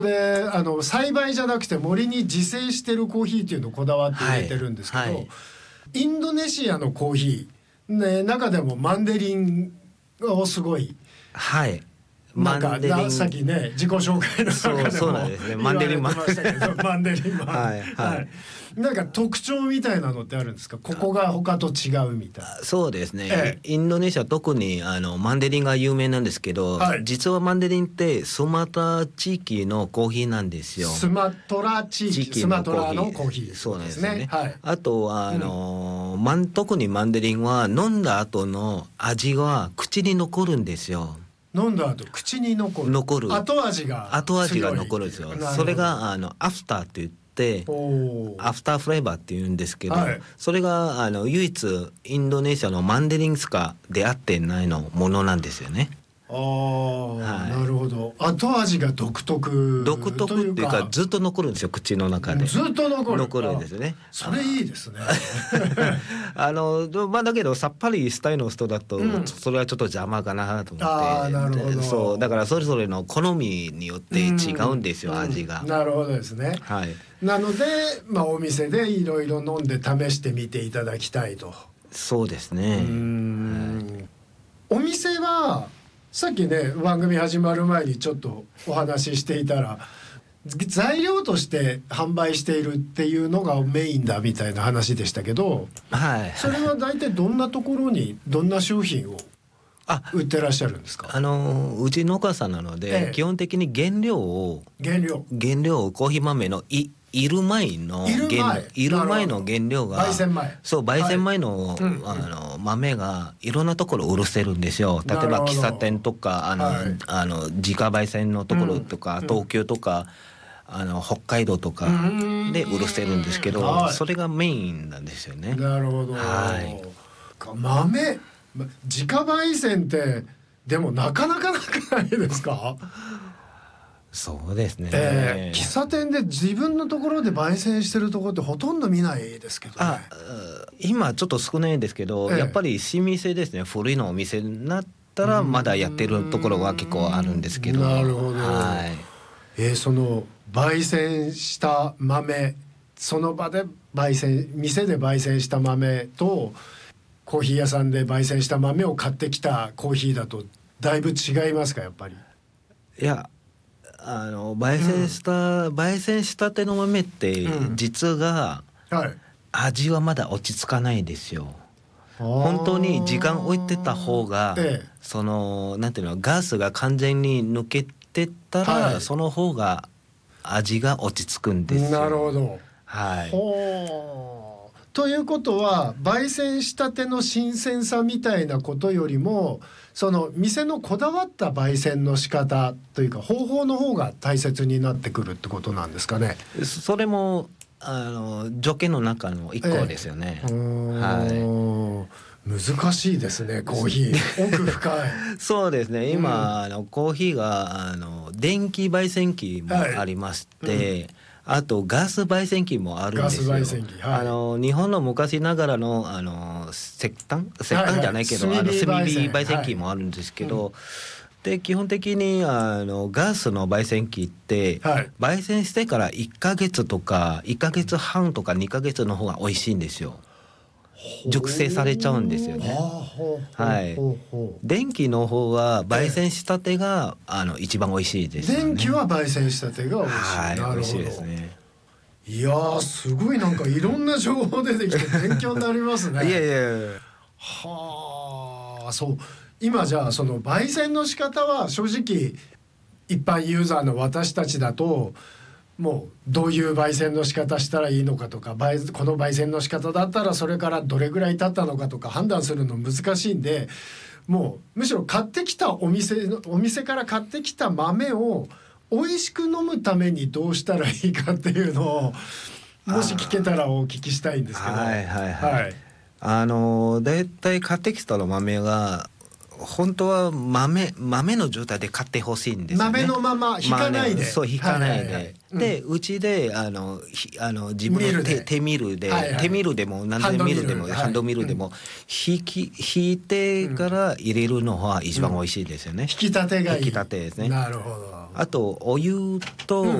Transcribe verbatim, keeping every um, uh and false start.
であの栽培じゃなくて森に自生してるコーヒーっていうのをこだわって入れてるんですけど、はいはい、インドネシアのコーヒー、ね、中でもマンデリンをすごい、 はい、 なんかさっきね自己紹介の中でもそうなんですね、マンデリンマンマンデリンマンはい、はいはい、 なんか特徴みたいなのってあるんですか？ここが他と違うみたいな。 そうですね、 ええ、 インドネシア特にあのマンデリンが有名なんですけど、はい、実はマンデリンってスマトラ地域のコーヒーなんですよ。 スマトラ地域、地域スマトラのコーヒー、 そうなんですね、 はい、 あとはあの、うん、マン特にマンデリンは飲んだ後の味は口に残るんですよ。 飲んだ後口に残る残る後味が後味が残るんですよ。それがあのアフターって言ってアフターフレーバーって言うんですけど、はい、それがあの唯一インドネシアのマンデリンしか出会ってないのものなんですよね。 ああ、はい、なるほど。後味が独特独特っていうかずっと残るんですよ、口の中で。 ずっと残る残るんですよね。 それいいですね。 あのまあだけどさっぱりスタイルの人だと、うん、それはちょっと邪魔かなと思って。 あ、なるほど。 そうだからそれぞれの好みによって違うんですよ、うん、味が、 うん、なるほどですね。 はい。 なので、まあ、お店でいろいろ飲んで試してみていただきたいと。 そうですね。うーん、はい、お店はさっきね番組始まる前にちょっとお話ししていたら材料として販売しているっていうのがメインだみたいな話でしたけど、 はい、 それは大体どんなところにどんな商品を売ってらっしゃるんですか？ あのうち農家さんなので、ええ、基本的に原料を原料原料をコーヒー豆のいいる前のいる前いる前の原料が焙煎前そう焙煎前の、はい、あの豆がいろんなところ売せるんですよ。例えば喫茶店とかあの、はい、あの自家焙煎のところとか、うん、東京とかあの北海道とかで売せるんですけど、はい、それがメインなんですよね。 なるほど、はい、豆自家焙煎ってでもなかなかなくないですか？ そうですね、 えー、喫茶店で自分のところで焙煎してるところってほとんど見ないですけどね。 あ今ちょっと少ないんですけど、えー、やっぱり老舗ですね。古いのお店になったらまだやってるところは結構あるんですけど。 なるほど、 はい。 えー、その焙煎した豆その場で焙煎店で焙煎した豆とコーヒー屋さんで焙煎した豆を買ってきたコーヒーだとだいぶ違いますか？やっぱり。 いやあの焙煎した、うん、焙煎したての豆って実が、うん、はい、味はまだ落ち着かないですよ。本当に時間置いてた方が、ええ、そのなんていうのガスが完全に抜けてったら、はい、その方が味が落ち着くんですよ。 なるほど、 はい。 ほうということは焙煎したての新鮮さみたいなことよりもその店のこだわった焙煎の仕方というか方法の方が大切になってくるってことなんですかね。 それもあの条件の中の一個ですよね。ええ、はい、難しいですねコーヒー奥深い。 そうですね。今、うん、あのコーヒーがあの電気焙煎機もありまして、はい、うん、あとガス焙煎機もあるんですよ。 ガス焙煎機、はい、 あの日本の昔ながらのあの石炭石炭じゃないけど、はいはい、あの炭火焙煎機もあるんですけど、はい、うん、で基本的にあのガスの焙煎機って、はい、焙煎してからいっかげつとかいっかげつはんとかにかげつの方が美味しいんですよ。熟成されちゃうんですよね。はい。電気の方は焙煎したてが、えー、あの一番美味しいですよね。 電気は焙煎したてが美味しい。 はい、 なるほど。 美味しいですね。 いやーすごいなんかいろんな情報出てきて勉強になりますね。 いやいやいや。 はあ、そう。今じゃあその焙煎の仕方は正直一般ユーザーの私たちだともうどういう焙煎の仕方したらいいのかとか、この焙煎の仕方だったらそれからどれぐらい経ったのかとか判断するの難しいんで、もうむしろ買ってきたお店のお店から買ってきた豆を美味しく飲むためにどうしたらいいかっていうのをもし聞けたらお聞きしたいんですけど。 はいはいはい、はい、あのだいたい買ってきたの豆が本当は豆豆の状態で買ってほしいんですよね。 豆のまま引かないで、まあね、 そう引かないで、はいはいはい、で、うん、うちであのあの自分の 手, 手ミルで、はいはい、手ミルでも何でミルでもハンドミルでも、はい、引き引いてから入れるのは一番美味しいですよね。 うん、引き立てがいい。 引き立てですね。 なるほど。 あとお湯と